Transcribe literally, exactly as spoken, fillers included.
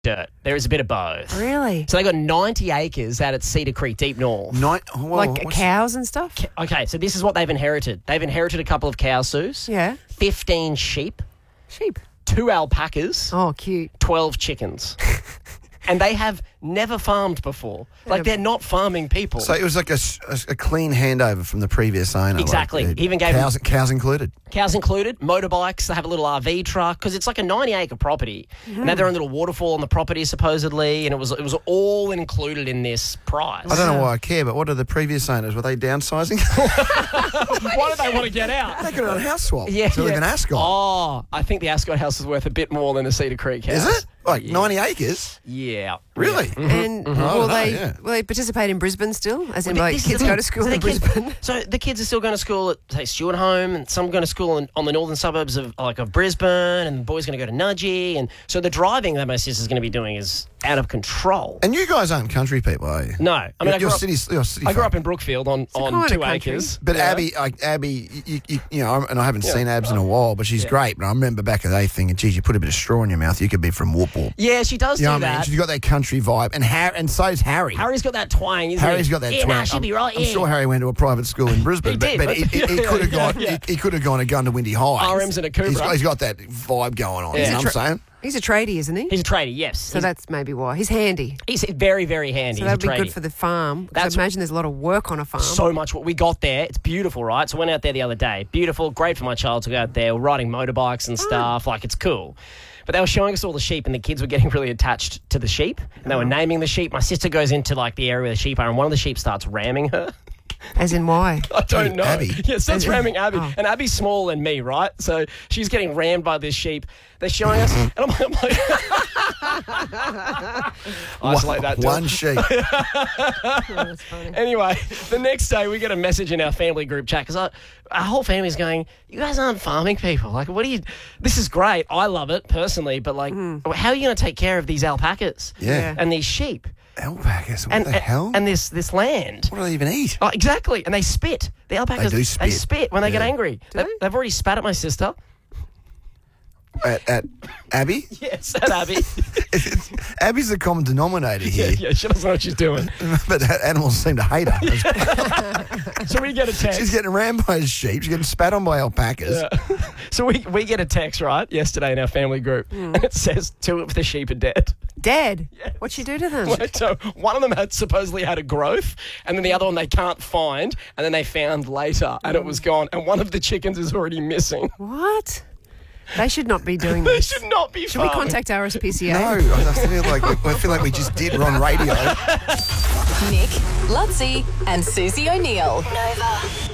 dirt. There is a bit of both. Really? So they got ninety acres out at Cedar Creek, deep north. Night, well, Like what's- cows and stuff? Okay, so this is what they've inherited. They've inherited a couple of cow sues, Yeah. fifteen sheep, Sheep. two alpacas, Oh, cute. twelve chickens. And they have never farmed before. Like, they're not farming people. So it was like a, s- a- a clean handover from the previous owner. Exactly. Like, uh, He even gave cows, cows included. Cows included, motorbikes, they have a little R V truck, because it's like a ninety acre property. And they have their own little waterfall on the property, supposedly, and it was it was all included in this price. I don't know why I care, but what are the previous owners? Were they downsizing? Why do they want to get out? They got on a house swap. Yeah, to live yeah. in Ascot. Oh, I think the Ascot house is worth a bit more than the Cedar Creek house. Is it? Like Yeah. ninety acres? Yeah. Really? And I will don't know, they yeah. will they participate in Brisbane still? As in, Well, like, this is kids the go thing. to school So in the kids- Brisbane? So the kids are still going to school at, say, Stewart Home, and some going to school in, on the northern suburbs of like of Brisbane, and the boys going to go to Nudgee, and so the driving that my sister's going to be doing is out of control. And you guys aren't country people, are you? No, I mean, you're, I grew, you're up, city, you're city I grew folk. up in Brookfield on, on kind of two country. acres. But Yeah. Abby, like, Abby, you, you, you know, and I haven't Yeah. seen Abs in a while, but she's Yeah. great. But I remember back in the day thinking, geez, you put a bit of straw in your mouth, you could be from Whoop Whoop. Yeah, she does You know do what I mean? that. She's got that country vibe, and Har- and so's Harry. Harry's got that twang, isn't Harry's he? got that yeah, twang. Nah, she'll I'm, be right. I'm yeah. sure Harry went to a private school in Brisbane, He but, did, but but- he, he, he yeah, could have yeah, gone. yeah. He, he could have gone and gone to Windy High. R M's in a Cupra. He's got, he's got that vibe going on. Yeah. You know He's what I'm saying? He's a tradie, isn't he? He's a tradie, yes. So he's, that's maybe why. He's handy. he's very, very handy. So He's a that'd be good tradie. for the farm. 'Cause That's- I imagine there's a lot of work on a farm. So much what we got there. It's beautiful, right? So I went out there the other day. Beautiful, great for my child to go out there. We're riding motorbikes and stuff. Like, it's cool. But they were showing us all the sheep, and the kids were getting really attached to the sheep. And they were naming the sheep. My sister goes into, like, the area where the sheep are, and one of the sheep starts ramming her. As in why? I don't know. Abby? Yeah, starts ramming Abby. Oh. And Abby's smaller than me, right? So she's getting rammed by this sheep. They're showing us, and I'm like... I'm like isolate that. One Dylan. sheep. That's funny. Anyway, the next day we get a message in our family group chat because our whole family's going, you guys aren't farming people. Like, what are you... This is great. I love it personally, but, like, how are you going to take care of these alpacas Yeah. and these sheep Alpacas. What and, the hell? and this, this land? what do they even eat? Oh, exactly. And they spit. The alpacas, They do spit. spit when they get Yeah. angry. They, they? they've already spat at my sister. At, at Abby? Yes, at Abby. Abby's the common denominator yeah, here. yeah, she doesn't know what she's doing. But animals seem to hate her. So we get a text. She's getting rammed by sheep. She's getting spat on by alpacas. Yeah. So we, we get a text, right, yesterday in our family group, and it says two of the sheep are dead. Dead. What'd she do to them? So one of them had supposedly had a growth, and then the other one they can't find, and then they found later, and it was gone. And one of the chickens is already missing. What? They should not be doing They this. should not be. Should we farming. contact R S P C A? No, I feel like I feel like we just did. We're on radio. Nick, Lutzi, and Susie O'Neill. Nova.